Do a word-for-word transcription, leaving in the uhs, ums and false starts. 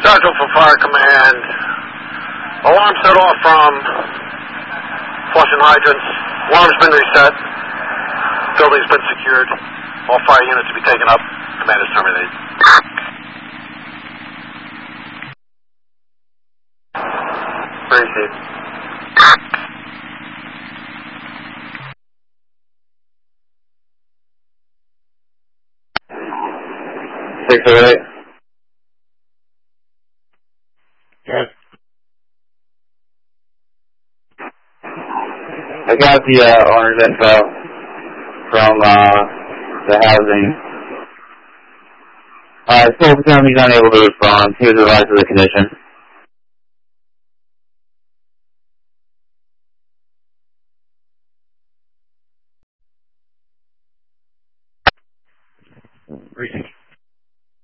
Sergeant for Fire Command. Alarm set off from flushing hydrants. Alarm's been reset. Building's been secured. All fire units to be taken up. Command is terminated. Appreciate it. six oh eight. Yes. I got the uh, owner's info from uh, the housing. Uh, I spoke with him. He's unable to respond. He was advised of the condition.